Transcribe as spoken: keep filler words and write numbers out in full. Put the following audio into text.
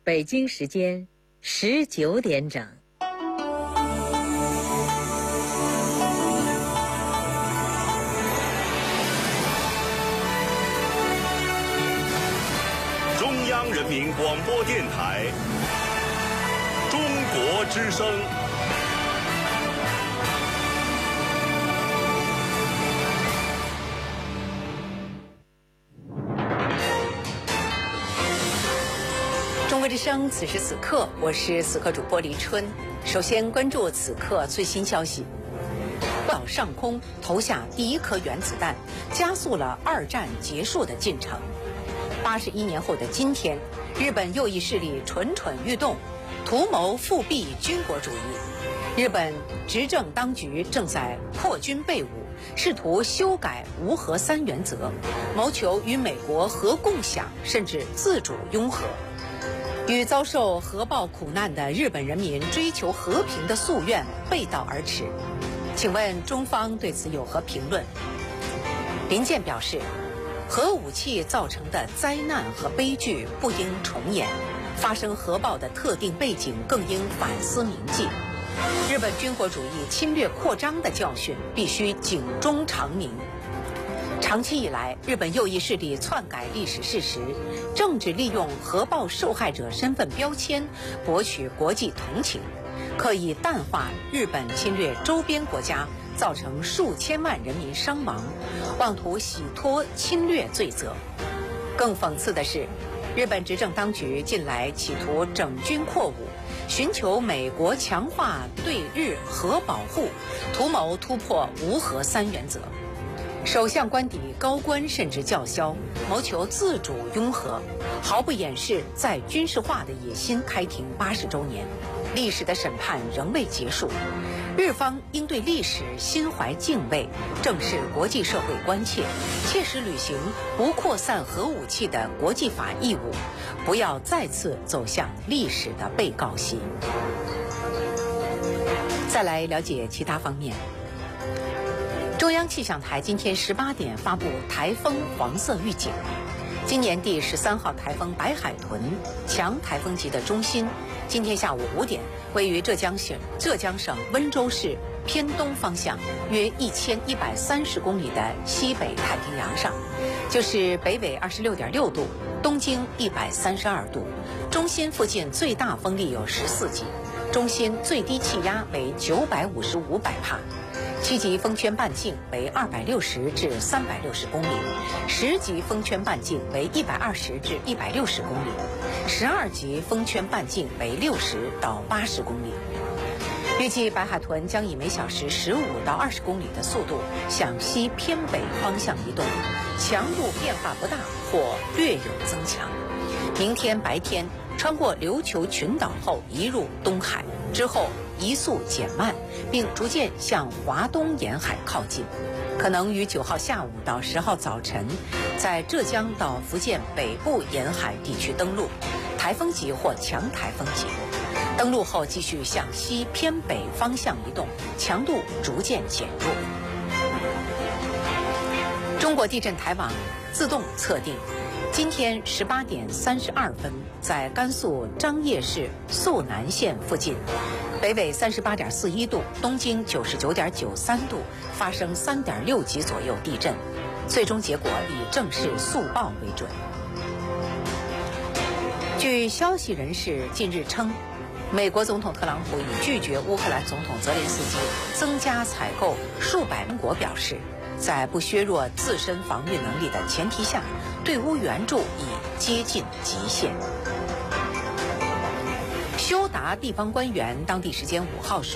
北京时间十九点整。 中央人民广播电台中国之声。 中国之声，此时此刻，我是此刻主播黎春。首先关注此刻最新消息：岛上空投下第一颗原子弹，加速了二战结束的进程。八十一年后的今天，日本右翼势力蠢蠢欲动，图谋复辟军国主义。日本执政当局正在扩军备武，试图修改无核三原则，谋求与美国核共享甚至自主拥核。与遭受核爆苦难的日本人民追求和平的夙愿背道而驰。请问中方对此有何评论？林健表示，核武器造成的灾难和悲剧不应重演，发生核爆的特定背景更应反思铭记。日本军国主义侵略扩张的教训必须警钟长鸣。长期以来，日本右翼势力篡改历史事实，政治利用核爆受害者身份标签博取国际同情，刻意淡化日本侵略周边国家，造成数千万人民伤亡，妄图洗脱侵略罪责。更讽刺的是，日本执政当局近来企图整军扩武，寻求美国强化对日核保护，图谋突破无核三原则。首相官邸高官甚至叫嚣，谋求自主拥核，毫不掩饰在军事化的野心。开庭八十周年，历史的审判仍未结束，日方应对历史心怀敬畏，正视国际社会关切，切实履行不扩散核武器的国际法义务，不要再次走向历史的被告席。再来了解其他方面。中央气象台今天十八点发布台风黄色预警。今年第十三号台风白海豚强台风级的中心，今天下午五点位于浙江省浙江省温州市偏东方向约一千一百三十公里的西北太平洋上，就是北纬二十六点六度，东经一百三十二度。中心附近最大风力有十四级，中心最低气压为九百五十五百帕。七级风圈半径为二百六十至三百六十公里，十级风圈半径为一百二十至一百六十公里，十二级风圈半径为六十到八十公里。预计白海豚将以每小时十五到二十公里的速度向西偏北方向移动，强度变化不大或略有增强。明天白天穿过琉球群岛后移入东海，之后移速减慢，并逐渐向华东沿海靠近，可能于九号下午到十号早晨在浙江到福建北部沿海地区登陆，台风级或强台风级。登陆后继续向西偏北方向移动，强度逐渐减弱。中国地震台网自动测定，今天十八点三十二分，在甘肃张掖市肃南县附近，北纬三十八点四一度，东经九十九点九三度，发生三点六级左右地震，最终结果以正式速报为准。据消息人士近日称，美国总统特朗普已拒绝乌克兰总统泽连斯基增加采购数百万国表示，在不削弱自身防御能力的前提下，对乌援助已接近极限。休达地方官员当地时间五号说，